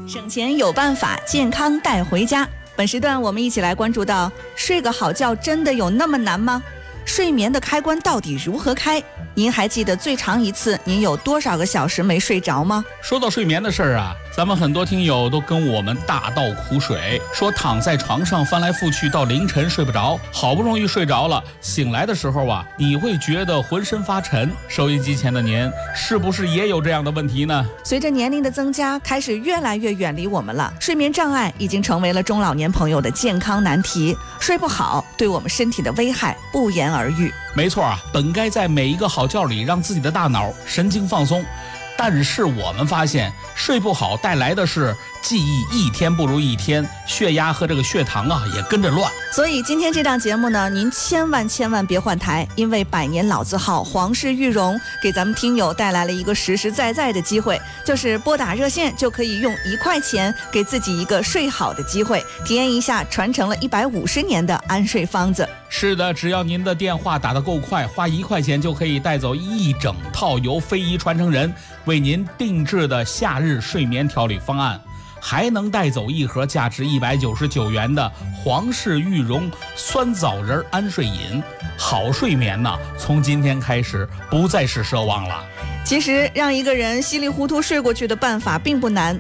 省钱有办法，健康带回家。本时段我们一起来关注到，睡个好觉真的有那么难吗？睡眠的开关到底如何开？您还记得最长一次您有多少个小时没睡着吗？ 说到睡眠的事儿啊，咱们很多听友都跟我们大倒苦水，说躺在床上翻来覆去到凌晨睡不着，好不容易睡着了，醒来的时候啊，你会觉得浑身发沉。收音机前的您是不是也有这样的问题呢？ 随着年龄的增加，开始越来越远离我们了。睡眠障碍已经成为了中老年朋友的健康难题，睡不好对我们身体的危害不言而喻。 没错啊，本该在每一个好觉里让自己的大脑神经放松，但是我们发现睡不好带来的是记忆一天不如一天，血压和这个血糖啊也跟着乱。 所以今天这档节目呢，您千万别换台，因为百年老字号皇氏玉荣给咱们听友带来了一个实实在在的机会，就是拨打热线就可以用1块钱给自己一个睡好的机会，体验一下传承了150年的安睡方子。 是的，只要您的电话打得够快，花1块钱就可以带走一整套由非遗传承人为您定制的夏日睡眠调理方案，还能带走一盒价值199元的皇氏玉荣酸枣仁安睡饮。好睡眠呢，从今天开始不再是奢望了。 其实让一个人稀里糊涂睡过去的办法并不难，